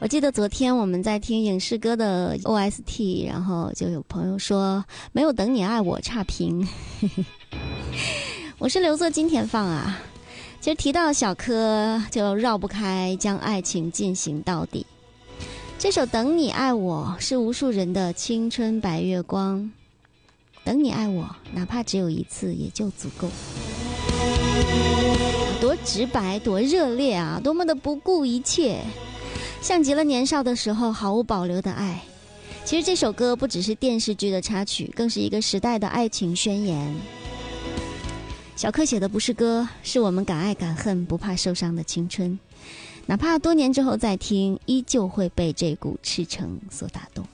我记得昨天我们在听影视歌的 OST， 然后就有朋友说没有等你爱我差评我是留作今天放啊。其实提到小柯就绕不开将爱情进行到底。这首等你爱我是无数人的青春白月光，等你爱我哪怕只有一次也就足够。多直白多热烈啊，多么的不顾一切，像极了年少的时候毫无保留的爱。其实这首歌不只是电视剧的插曲，更是一个时代的爱情宣言。小柯写的不是歌，是我们敢爱敢恨不怕受伤的青春，哪怕多年之后再听，依旧会被这股赤诚所打动。